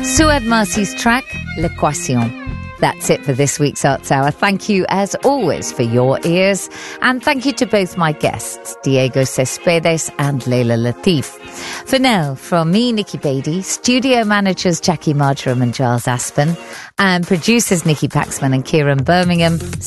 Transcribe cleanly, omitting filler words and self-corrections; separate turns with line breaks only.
Suad Marcy's track, L'Equation. That's it for this week's Arts Hour. Thank you, as always, for your ears. And thank you to both my guests, Diego Cespedes and Leila Latif. For now, from me, Nikki Beatty, studio managers Jackie Marjoram and Giles Aspen, and producers Nikki Paxman and Kieran Birmingham,